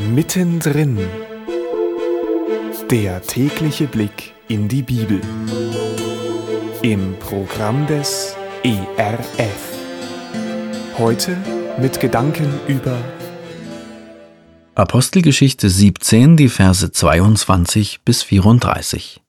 Mittendrin. Der tägliche Blick in die Bibel. Im Programm des ERF. Heute mit Gedanken über Apostelgeschichte 17, die Verse 22 bis 34.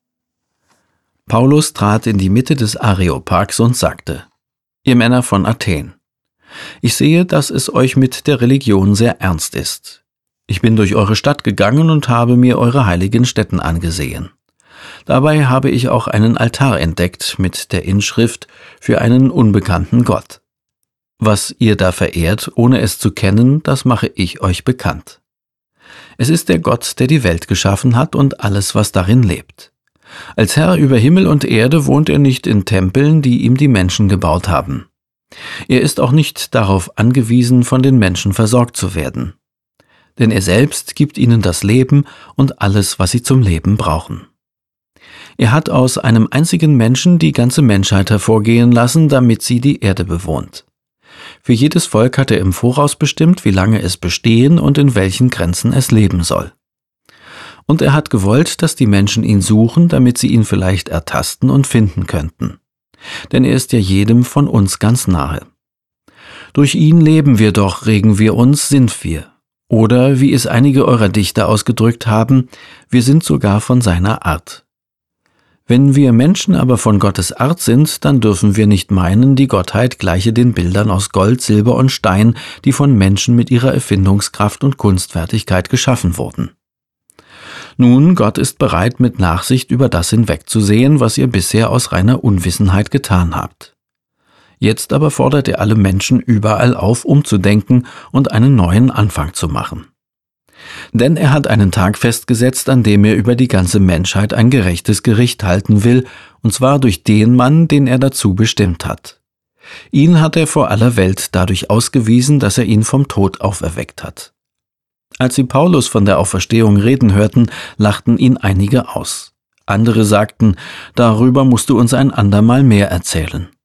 Paulus trat in die Mitte des Areopags und sagte: Ihr Männer von Athen, ich sehe, dass es euch mit der Religion sehr ernst ist. Ich bin durch eure Stadt gegangen und habe mir eure heiligen Stätten angesehen. Dabei habe ich auch einen Altar entdeckt mit der Inschrift für einen unbekannten Gott. Was ihr da verehrt, ohne es zu kennen, das mache ich euch bekannt. Es ist der Gott, der die Welt geschaffen hat und alles, was darin lebt. Als Herr über Himmel und Erde wohnt er nicht in Tempeln, die ihm die Menschen gebaut haben. Er ist auch nicht darauf angewiesen, von den Menschen versorgt zu werden. Denn er selbst gibt ihnen das Leben und alles, was sie zum Leben brauchen. Er hat aus einem einzigen Menschen die ganze Menschheit hervorgehen lassen, damit sie die Erde bewohnt. Für jedes Volk hat er im Voraus bestimmt, wie lange es bestehen und in welchen Grenzen es leben soll. Und er hat gewollt, dass die Menschen ihn suchen, damit sie ihn vielleicht ertasten und finden könnten. Denn er ist ja jedem von uns ganz nahe. Durch ihn leben wir doch, regen wir uns, sind wir. Oder, wie es einige eurer Dichter ausgedrückt haben, wir sind sogar von seiner Art. Wenn wir Menschen aber von Gottes Art sind, dann dürfen wir nicht meinen, die Gottheit gleiche den Bildern aus Gold, Silber und Stein, die von Menschen mit ihrer Erfindungskraft und Kunstfertigkeit geschaffen wurden. Nun, Gott ist bereit, mit Nachsicht über das hinwegzusehen, was ihr bisher aus reiner Unwissenheit getan habt. Jetzt aber fordert er alle Menschen überall auf, umzudenken und einen neuen Anfang zu machen. Denn er hat einen Tag festgesetzt, an dem er über die ganze Menschheit ein gerechtes Gericht halten will, und zwar durch den Mann, den er dazu bestimmt hat. Ihn hat er vor aller Welt dadurch ausgewiesen, dass er ihn vom Tod auferweckt hat. Als sie Paulus von der Auferstehung reden hörten, lachten ihn einige aus. Andere sagten: Darüber musst du uns ein andermal mehr erzählen.